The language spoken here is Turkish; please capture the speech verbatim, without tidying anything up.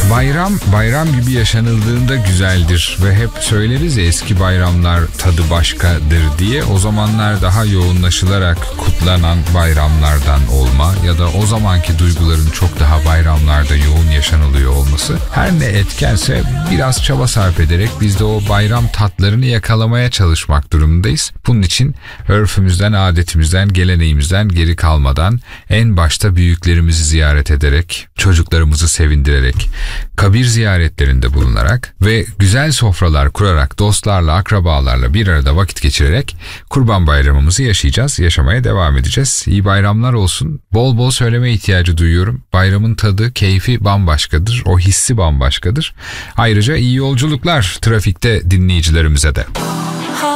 Bayram, bayram gibi yaşanıldığında güzeldir ve hep söyleriz ya eski bayramlar tadı başkadır diye. O zamanlar daha yoğunlaşılarak kutlanan bayramlardan olma ya da o zamanki duyguların çok daha bayramlarda yoğun yaşanılıyor olması. Her ne etkense biraz çaba sarf ederek biz de o bayram tatlarını yakalamaya çalışmak durumundayız. Bunun için örfümüzden, adetimizden, geleneğimizden geri kalmadan en başta büyüklerimizi ziyaret ederek, çocuklarımızı sevindirerek, kabir ziyaretlerinde bulunarak ve güzel sofralar kurarak, dostlarla, akrabalarla bir arada vakit geçirerek Kurban Bayramımızı yaşayacağız, yaşamaya devam edeceğiz. İyi bayramlar olsun. Bol bol söyleme ihtiyacı duyuyorum. Bayramın tadı, keyfi bambaşkadır, o hissi bambaşkadır. Ayrıca iyi yolculuklar trafikte dinleyicilerimize de.